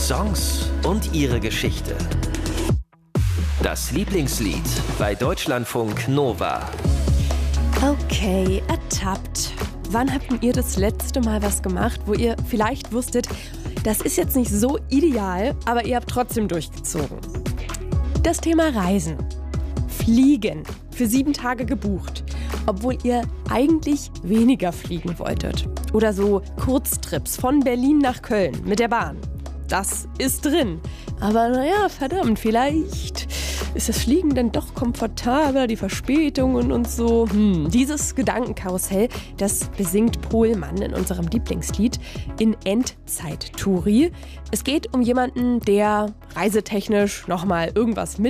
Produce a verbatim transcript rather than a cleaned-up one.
Songs und ihre Geschichte. Das Lieblingslied bei Deutschlandfunk Nova. Okay, ertappt. Wann habt ihr das letzte Mal was gemacht, wo ihr vielleicht wusstet, das ist jetzt nicht so ideal, aber ihr habt trotzdem durchgezogen? Das Thema Reisen. Fliegen. Für sieben Tage gebucht. Obwohl ihr eigentlich weniger fliegen wolltet. Oder so Kurztrips von Berlin nach Köln mit der Bahn. Das ist drin. Aber naja, verdammt, vielleicht ist das Fliegen dann doch komfortabler, die Verspätungen und so. Hm, dieses Gedankenkarussell, das besingt Pohlmann in unserem Lieblingslied in Endzeit-Touri. Es geht um jemanden, der reisetechnisch nochmal irgendwas mit